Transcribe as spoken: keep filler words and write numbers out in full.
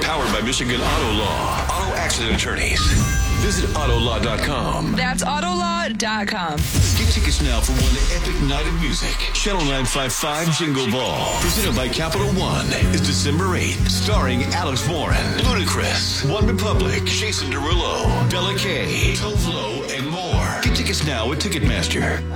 Powered by Michigan Auto Law. Auto accident attorneys. Visit auto law dot com. That's auto law dot com. Get tickets now for one epic night of music. Channel nine fifty-five Jingle Ball. Presented by Capital One. Is December eighth. Starring Alex Warren, Ludacris, One Republic, Jason Derulo, Bella Kay, Tove Lo, and more. Get tickets now at Ticketmaster.